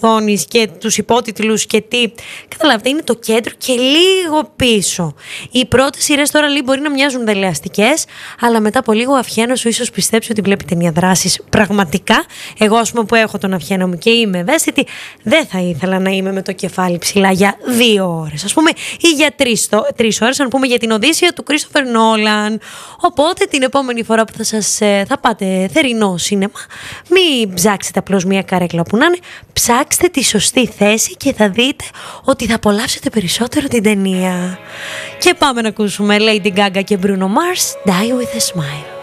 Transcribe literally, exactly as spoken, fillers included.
οθόνης και τους υπότιτλους και τι. Καταλάβετε, είναι το κέντρο και λίγο πίσω. Οι πρώτες σειρές τώρα λίγο μπορεί να μοιάζουν δελεαστικές, αλλά μετά από λίγο ο Αυχένος σου ίσως πιστέψει ότι βλέπει ταινία δράσης. Πραγματικά, εγώ ας πούμε που έχω τον Αυχένο μου και είμαι ευαίσθητη, δεν θα ήθελα να είμαι με το κεφάλι ψηλά για δύο ώρες. Ας πούμε, ή για τρεις, τρεις ώρες, αν πούμε για την Οδύσσεια του Κρίστοφερ Νόλαν. Οπότε την επόμενη φορά που θα σας θα πάτε θερινό σίνεμα, μην ψάξετε απλώς μια καρέκλα που να είναι, ψάξτε τη σωστή θέση και θα δείτε ότι θα απολαύσετε περισσότερο την ταινία. Και πάμε να ακούσουμε Lady Gaga και Bruno Mars, Die With A Smile.